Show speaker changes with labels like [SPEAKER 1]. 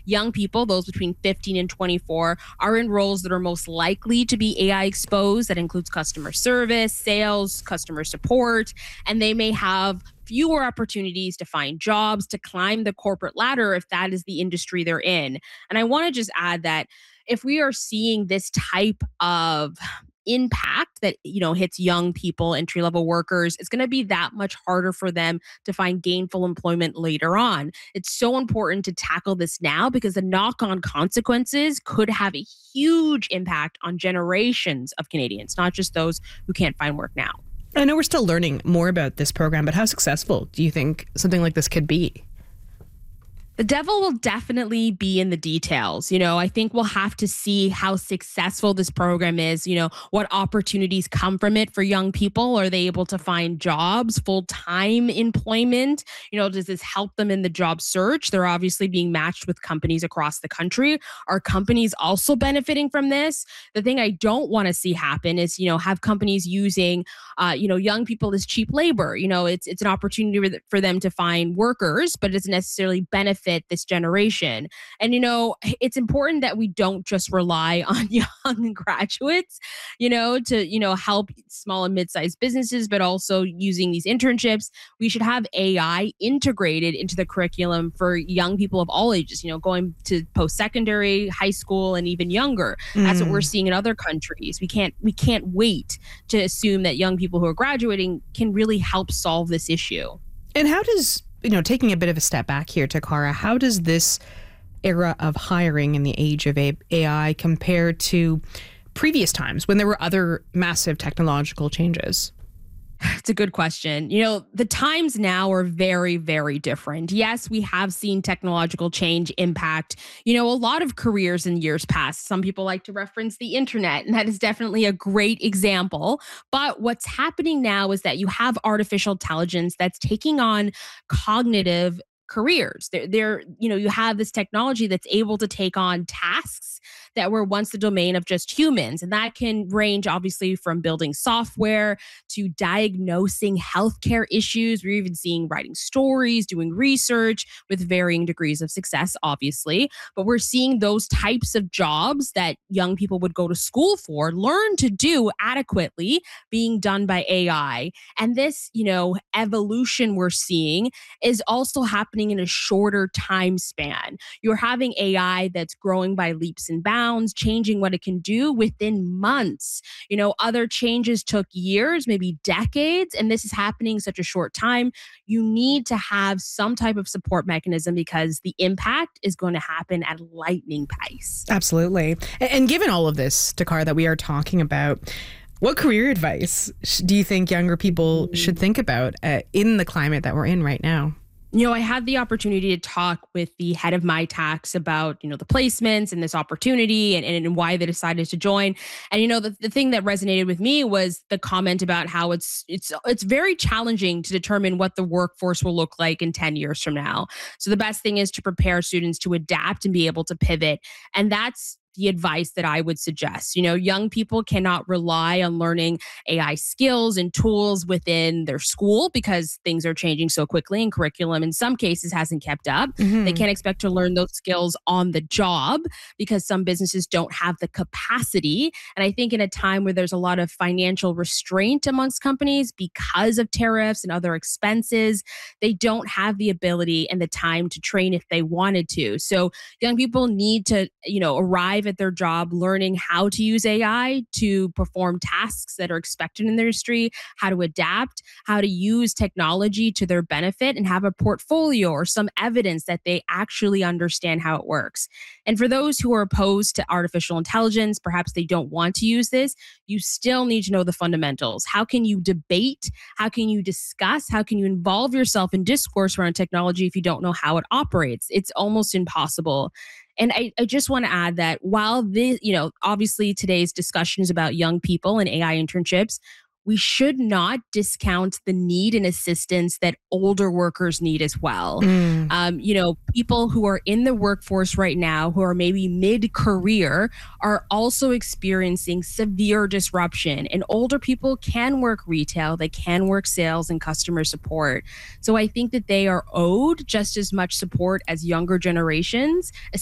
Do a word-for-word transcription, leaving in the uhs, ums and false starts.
[SPEAKER 1] young people, those between fifteen and twenty-four, are in roles that are most likely to be A I exposed. That includes customer service, sales, customer support, and they may have fewer opportunities to find jobs, to climb the corporate ladder if that is the industry they're in. And I want to just add that if we are seeing this type of impact that you know hits young people, entry level workers, it's going to be that much harder for them to find gainful employment later on. It's so important to tackle this now because the knock-on consequences could have a huge impact on generations of Canadians, not just those who can't find work now.
[SPEAKER 2] I know we're still learning more about this program, but how successful do you think something like this could be?
[SPEAKER 1] The devil will definitely be in the details. You know, I think we'll have to see how successful this program is, you know, what opportunities come from it for young people. Are they able to find jobs, full-time employment? You know, does this help them in the job search? They're obviously being matched with companies across the country. Are companies also benefiting from this? The thing I don't want to see happen is, you know, have companies using, uh, you know, young people as cheap labor. You know, it's it's an opportunity for them to find workers, but it doesn't necessarily benefit this generation. And, you know, it's important that we don't just rely on young graduates, you know, to, you know, help small and mid-sized businesses, but also using these internships. We should have A I integrated into the curriculum for young people of all ages, you know, going to post-secondary, high school, and even younger. Mm. That's what we're seeing in other countries. We can't, we can't wait to assume that young people who are graduating can really help solve this issue.
[SPEAKER 2] And how does You know, taking a bit of a step back here, Takara, how does this era of hiring in the age of A I compare to previous times when there were other massive technological changes?
[SPEAKER 1] It's a good question. You know, the times now are very, very different. Yes, we have seen technological change impact, you know, a lot of careers in years past. Some people like to reference the internet, and that is definitely a great example. But what's happening now is that you have artificial intelligence that's taking on cognitive careers. They're, they're, you know, you have this technology that's able to take on tasks that were once the domain of just humans. And that can range obviously from building software to diagnosing healthcare issues. We're even seeing writing stories, doing research with varying degrees of success, obviously. But we're seeing those types of jobs that young people would go to school for, learn to do adequately, being done by A I. And this, you know, evolution we're seeing is also happening in a shorter time span. You're having A I that's growing by leaps and bounds, changing what it can do within months. You know, other changes took years, maybe decades, and this is happening in such a short time. You need to have some type of support mechanism because the impact is going to happen at lightning pace.
[SPEAKER 2] Absolutely. And given all of this, Takara, that we are talking about, what career advice do you think younger people should think about uh, in the climate that we're in right now?
[SPEAKER 1] You know, I had the opportunity to talk with the head of MyTax about, you know, the placements and this opportunity and, and why they decided to join. And, you know, the, the thing that resonated with me was the comment about how it's it's it's very challenging to determine what the workforce will look like in ten years from now. So the best thing is to prepare students to adapt and be able to pivot. And that's the advice that I would suggest. You know, young people cannot rely on learning A I skills and tools within their school because things are changing so quickly and curriculum in some cases hasn't kept up. Mm-hmm. They can't expect to learn those skills on the job because some businesses don't have the capacity. And I think in a time where there's a lot of financial restraint amongst companies because of tariffs and other expenses, they don't have the ability and the time to train if they wanted to. So young people need to, you know, arrive at their job learning how to use A I to perform tasks that are expected in the industry, how to adapt, how to use technology to their benefit, and have a portfolio or some evidence that they actually understand how it works. And for those who are opposed to artificial intelligence, perhaps they don't want to use this, you still need to know the fundamentals. How can you debate? How can you discuss? How can you involve yourself in discourse around technology if you don't know how it operates? It's almost impossible. And I, I just want to add that while this, you know, obviously today's discussion is about young people and A I internships, we should not discount the need and assistance that older workers need as well. Mm. Um, you know, people who are in the workforce right now, who are maybe mid-career, are also experiencing severe disruption. And older people can work retail, they can work sales and customer support. So I think that they are owed just as much support as younger generations,